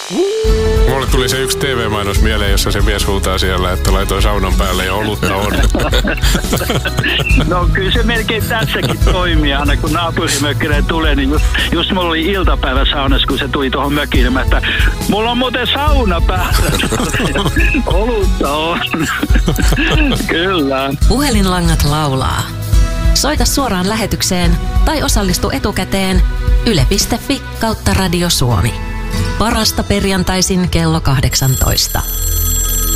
Mulle tuli se yksi TV-mainos mieleen, jossa se mies huutaa siellä, että laitoin saunan päälle ja olutta on. No kyllä se melkein tässäkin toimii. Aina kun naapurimökkinen tulee, niin just mulla oli iltapäivä saunassa, kun se tuli tuohon mökille. Että mulla on muuten sauna päällä. Olutta on. Kyllä. Puhelinlangat laulaa. Soita suoraan lähetykseen tai osallistu etukäteen yle.fi/Radio Suomi. Parasta perjantaisin kello 18.